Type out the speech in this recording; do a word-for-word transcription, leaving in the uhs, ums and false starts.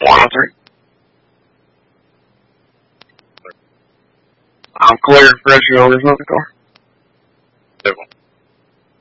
One oh three. I'm clear. Fresh over. There's another car.